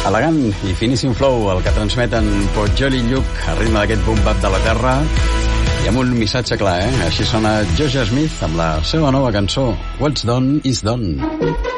Elegant i finíssim flow, el que transmeten Poggioli i Lluc a ritme d'aquest boom-bap de la terra i amb un missatge clar, Així sona Georgia Smith amb la seva nova cançó What's Done is Done.